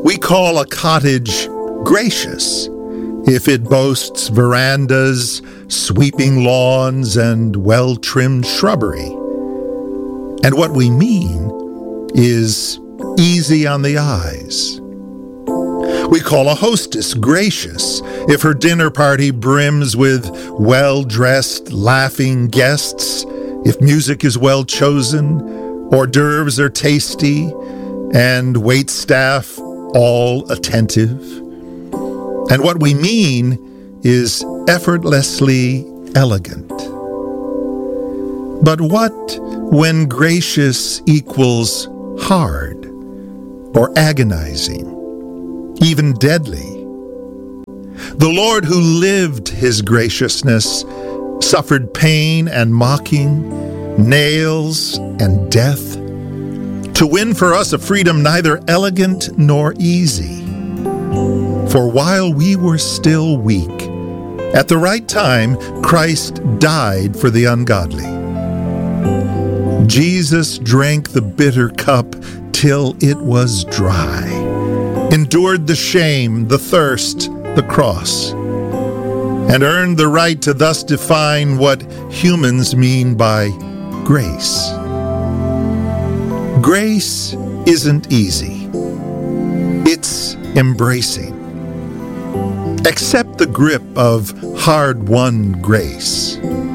We call a cottage gracious if it boasts verandas, sweeping lawns, and well-trimmed shrubbery. And what we mean is easy on the eyes. We call a hostess gracious if her dinner party brims with well-dressed, laughing guests, if music is well chosen, hors d'oeuvres are tasty, and waitstaff all attentive. And what we mean is effortlessly elegant. But what when gracious equals hard or agonizing, even deadly? The Lord who lived his graciousness suffered pain and mocking, nails and death, to win for us a freedom neither elegant nor easy. For while we were still weak, at the right time, Christ died for the ungodly. Jesus drank the bitter cup till it was dry, endured the shame, the thirst, the cross, and earned the right to thus define what humans mean by grace. Grace isn't easy. It's embracing. Accept the grip of hard-won grace.